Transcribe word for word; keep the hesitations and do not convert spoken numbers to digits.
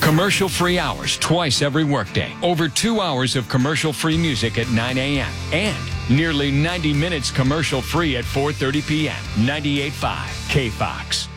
Commercial-free hours twice every workday. Over two hours of commercial-free music at nine a.m. And nearly ninety minutes commercial-free at four thirty p.m. ninety-eight point five K Fox.